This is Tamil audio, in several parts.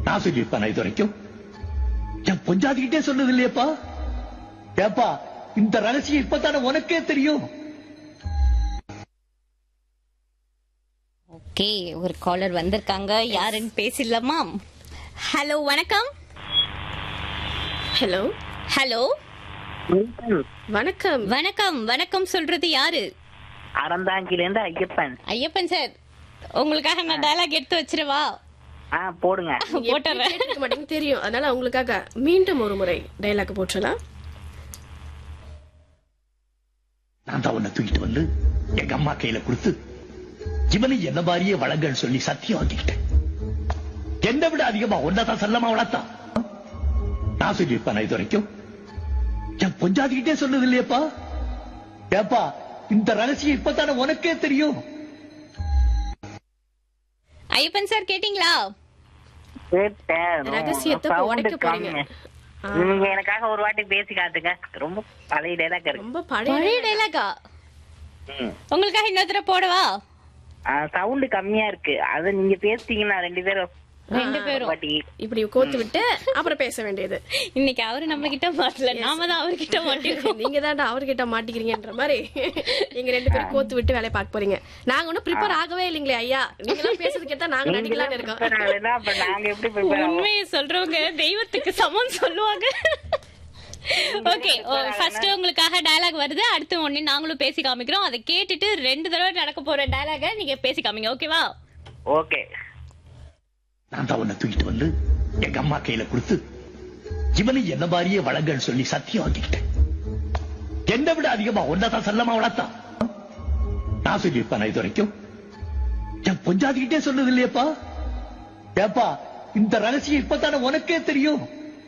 நான் சொல்லியிருப்பேன் இது வரைக்கும் என் பொஞ்சாதிக்கிட்டே சொன்னது இல்லையப்பா. ஏப்பா இந்த ரகசியம் இப்பதானே உனக்கே தெரியும். ஓகே, ஒரு காலர் வந்திருக்காங்க. யாருன்னு பேசிடலாமா? ஹலோ, வணக்கம். ஹலோ ஹலோ, வணக்கம். வணக்கம். வணக்கம் சொல்றது யாரு? அறந்தாங்கில இருந்து ஐயப்பன். ஐயப்பன் சார், உங்களுக்காக நான் டயலாக் எடுத்து வச்சிருவா? போடுங்க. போட்டுறேன். கேட்டிருக்க மாட்டீங்க தெரியும், அதனால உங்களுக்காக மீண்டும் ஒரு முறை டயலாக் போட்டுலாம். நான் தான் உன்னை தூக்கிட்டு வந்து எங்க அம்மா கையில கொடுத்து இவனை என்ன மாதிரியே வளங்கன்னு சொல்லி சத்தியம் வாங்கிக்கிட்டேன். என்னை விட அதிகமா ஒன்னதான் செல்லமா வளர்த்தான். நான் சொல்லியிருப்பேன் இது வரைக்கும் என் பொஞ்சாதிக்கிட்டே சொன்னது இல்லையப்பா. ஏப்பா இந்த ரகசியம் இப்பதானே உனக்கே தெரியும். ஐயப்பன் சார் கேட்டீங்களா? ரகசியத்தை உடைக்க போறீங்க. நீங்க எனக்காக ஒரு வாட்டி பேசி காட்டுங்க. ரொம்ப பழைய டைலாக் இருக்கு. ரொம்ப பழைய டயலாகா? உங்களுக்காக இன்னொருத்தர போடவா? சவுண்ட் கம்மியா இருக்கு. அத நீங்க பேசிட்டீங்கன்னா ரெண்டு பேரும் இப்படி கோத்து விட்டு அப்புறம் பேச வேண்டியது. இன்னைக்கு அவரு நம்ம கிட்ட மாட்டல, நாம தான் அவர்கிட்ட மாட்டிருக்கோம். நீங்க தான் அவர்கிட்ட மாட்டிக்கிறீங்கன்ற மாதிரி நீங்க ரெண்டு பேரும் கோத்து விட்டு வேலையை பார்க்க போறீங்க. நாங்க ஒன்னும் ப்ரிப்பேர் ஆகவே இல்லைங்களே ஐயா. நீங்க எல்லாம் பேசுறது கேட்டா நாங்க நடிக்கலாம்னு இருக்கோம். உண்மையை சொல்றவங்க தெய்வத்துக்கு சமம் சொல்லுவாங்க. ஓகே, ஃபர்ஸ்ட் உங்களுக்காக டயலாக் வருது. அடுத்து ஒண்ணு நாங்களும் பேசி காமிக்கிறோம். அதை கேட்டுட்டு 2 தடவை நடக்க போற டயலாக நீங்க பேசி காமிங்க. ஓகேவா? ஓகே. நான் தான் உன்னை தூக்கிட்டு வந்து எங்க அம்மா கையில கொடுத்து இவனை என்ன மாதிரியே வளங்கன்னு சொல்லி சத்தியம் வாங்கிக்கிட்டேன். என்னை விட அதிகமா ஒன்னதான் செல்லமா வளர்த்தான். நான் சொல்லியிருப்பேன் இது வரைக்கும் என் பொஞ்சாதிக்கிட்டே சொன்னது இல்லையப்பா. ஏப்பா இந்த ரகசியம் இப்பதானே உனக்கே தெரியும்.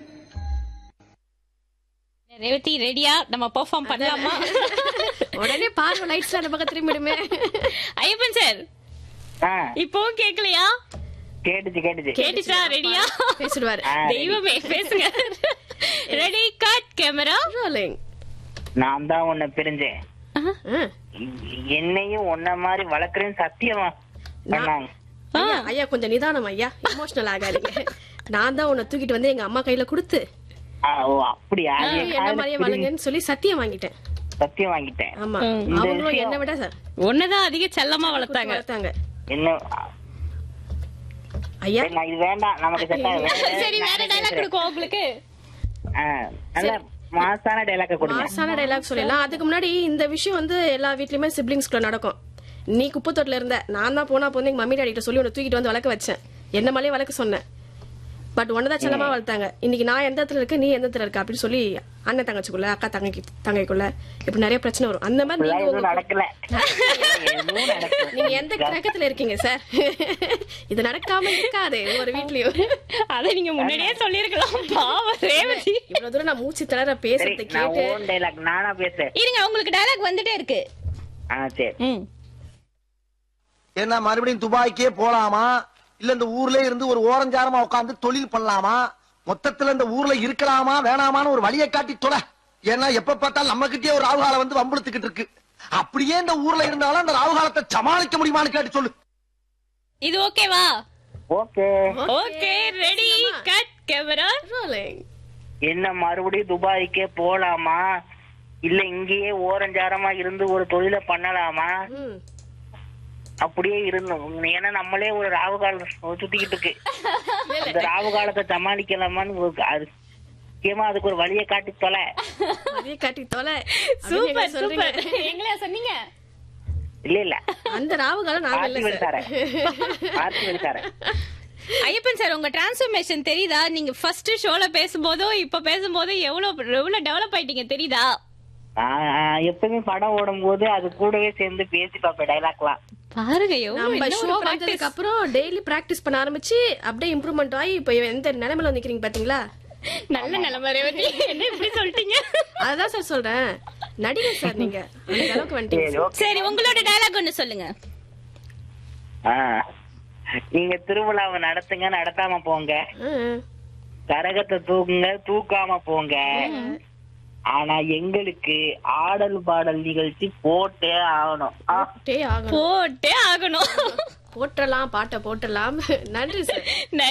ரேவதி ரெடியா? நம்ம பெர்ஃபார்ம் பண்ணலாமா? உடனே பார்வை லைட்ஸ்ல அந்த பக்கம் திரும்பிடுமே. ஐயப்பன் சார், இப்பவும் கேக்கலையா? கேட்டுச்சா? ரெடியா? பேசிடுவாரு. தெய்வமே பேசுங்க. Ready, cut, camera rolling. நான் தான் உன்னை பிரிஞ்சேன், என்னையும் உன்ன மாதிரி வளர்க்கறேன்னு சத்தியமா பண்ணாங்க. ஐயா கொஞ்சம் நிதானம் ஐயா, எமோஷனல் ஆகாதீங்க. நான் தான் உன்னை தூக்கிட்டு வந்து எங்க அம்மா கையில கொடுத்து அப்படியா என்ன மாதிரியே வளங்கன்னு சொல்லி சத்தியம் வாங்கிட்டேன். ஆமா, அவங்களும் என்ன விட சார் ஒன்னதான் அதிக செல்லமா வளர்த்தாங்க. என்ன ஐயா இது வேண்டாம் நமக்கு. சரி, வேற டயலாக் கொடுக்கும் உங்களுக்கு. நல்ல மாசான டயலாக் கொடுங்க. மாசான டயலாக் சொல்லலாம். அதுக்கு முன்னாடி இந்த விஷயம் வந்து எல்லா வீட்லயுமே சிப்ளிங்ஸ்குள்ள நடக்கும். நீ குப்பத்தோட்டல இருந்த, நான் தான் போனா போது எங்க மம்மி டாடி கிட்ட சொல்லி உன்னை தூக்கிட்டு வந்து வளர்க்க வச்சேன். என்ன மேலேயே வளர்க்க சொன்னேன். பட் ஒன்னதான் செல்லமா வளர்த்தாங்க. இன்னைக்கு நான் எந்த இடத்துல இருக்க, நீ எந்த இடத்துல இருக்க அப்படின்னு சொல்லி அண்ணன் தங்கச்சிக்குள்ள, அக்கா தங்கைக்குள்ள இப்படி நிறைய பிரச்சனை வரும். அந்த மாதிரி நீங்க எந்த கிரகத்துல இருக்கீங்க சார்? இது நடக்காம இருக்காது ஒரு வீட்லயும். அதை நீங்க முன்னாடியே சொல்லிருக்கலாம். இவ்வளவு தூரம் நான் மூச்சு திணற பேசுறது கேட்டு நானா பேசுறேன். இருங்க, உங்களுக்கு டயலாக் வந்துட்டே இருக்கு. என்ன மறுபடியும் துபாய்க்கே போலாமா, இல்ல இந்த ஊர்ல இருந்து ஒரு ஓரஞ்சாரமா உட்கார்ந்து தொழில் பண்ணலாமா, மொத்தத்துல இந்த ஊர்ல இருக்கலாமா வேணாமான்னு ஒரு வழியை காட்டி தொலை. ஏன்னா எப்ப பார்த்தாலும் நம்ம கிட்டே ஒரு ராவுகாலம் வந்து வம்புழுத்துக்கிட்டு இருக்கு. அப்படியே இந்த ஊர்ல இருந்தாலும் அந்த ராவுகாலத்தை சமாளிக்க முடியுமான்னு கேட்டு சொல்லு. இது ஓகேவா? Okay. Okay, ready, cut, camera rolling. என்ன மறுபடியும் துபாய்க்கே போலாமா, இல்ல இங்கேயே ஓரஞ்சாரமா இருந்து ஒரு தொழிலை பண்ணலாமா? அப்படியே இருந்தோம். ஏன்னா நம்மளே ஒரு ராவு காலம் சுத்திக்கிட்டு இருக்கு. இந்த ராவு காலத்தை சமாளிக்கலாமான்னு முக்கியமா அதுக்கு ஒரு வழியை காட்டி தொலை. Super super. எங்களா சொன்னீங்க? இல்ல அந்த ராவு காலம் நான் இல்ல சார். ஐயப்பன் சார், உங்க டிரான்ஸ்ஃபர்மேஷன் தெரியுதா? நீங்க ஃபர்ஸ்ட் ஷோல பேசும்போதோ இப்ப பேசும்போதோ எவ்வளவு டெவலப் ஆயிட்டீங்க தெரியுதா? எப்பவுமே படம் ஓடும் போது அது கூடவே சேர்ந்து பேசி பாப்பேன் டைலாக்லாம். பாருங்க, நம்ம ஷோ வந்ததுக்கு அப்புறம் டெய்லி பிராக்டிஸ் பண்ண ஆரம்பிச்சு அப்படியே இம்ப்ரூவ்மெண்ட் ஆகி இப்ப எந்த நிலைமையில வந்துக்கிறீங்க பாத்தீங்களா? நல்ல நிலைமை. ரேவதி, என்ன இப்படி சொல்லிட்டீங்க? அதான் சார் சொல்றேன், நடிகை சார் நீங்க அந்த அளவுக்கு வந்துட்டீங்க. சரி, உங்களோட டயலாக் ஒன்னு சொல்லுங்க. நீங்க திருவிழாவை நடத்துங்க, நடத்தாம போங்க. கரகத்தை தூக்குங்க, தூக்காம போங்க. ஆனா எங்களுக்கு ஆடல் பாடல் நிகழ்ச்சி போட்டே ஆகணும். போட்டே ஆகணும். போட்டலாம், பாட்டை போட்டலாம். நன்றி சார்.